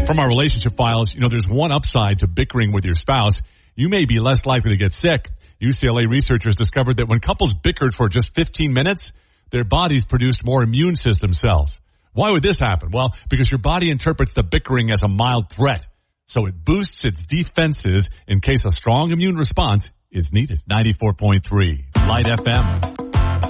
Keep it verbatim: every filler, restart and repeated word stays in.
From our relationship files, you know, there's one upside to bickering with your spouse. You may be less likely to get sick. U C L A researchers discovered that when couples bickered for just fifteen minutes, their bodies produced more immune system cells. Why would this happen? Well, because your body interprets the bickering as a mild threat. So it boosts its defenses in case a strong immune response is needed. ninety-four point three Light F M.